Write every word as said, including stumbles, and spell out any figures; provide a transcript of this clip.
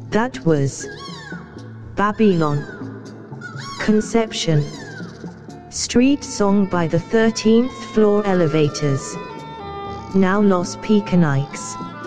That was Babylon. Conception. Street song by the thirteenth Floor Elevators. Now Los Pecaniques.